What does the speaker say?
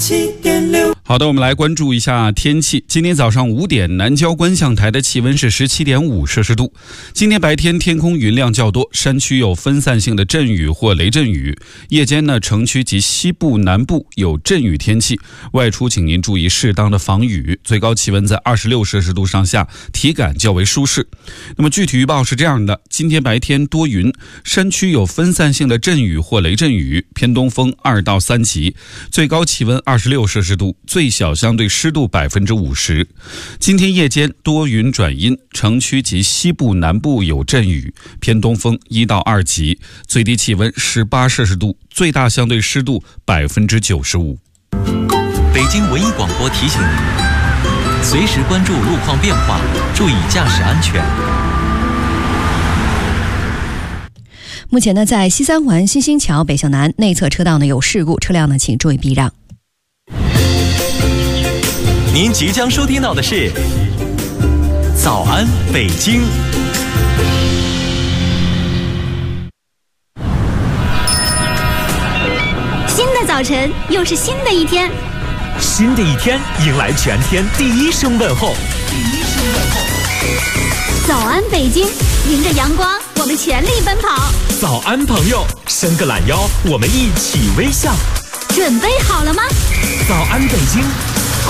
87.6。 好的，我们来关注一下天气。今天早上5点，南郊观象台的气温是17.5摄氏度。今天白天天空云量较多，山区有分散性的阵雨或雷阵雨。夜间呢，城区及西部、南部有阵雨天气，外出请您注意适当的防雨。最高气温在26摄氏度上下，体感较为舒适。那么具体预报是这样的：今天白天多云，山区有分散性的阵雨或雷阵雨，偏东风2到3级，最高气温26摄氏度。最小相对湿度50%。今天夜间多云转阴，城区及西部、南部有阵雨，偏东风1到2级，最低气温18摄氏度，最大相对湿度95%。 北京文艺广播提醒您，随时关注路况变化，注意驾驶安全。 目前呢，在西三环新兴桥北向南内侧车道呢有事故，车辆呢请注意避让。 您即将收听到的是早安北京。 新的早晨，又是新的一天。 新的一天，迎来全天第一声问候。 早安北京，迎着阳光，我们全力奔跑。 早安朋友，伸个懒腰，我们一起微笑。 准备好了吗？ 早安北京，